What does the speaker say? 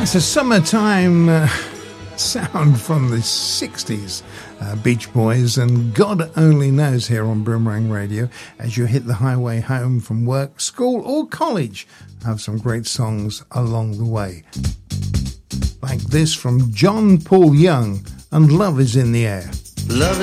That's a summertime sound from the 60s. Beach Boys, and God Only Knows here on Boomerang Radio as you hit the highway home from work, school or college. Have some great songs along the way. Like this from John Paul Young and Love Is in the Air. Love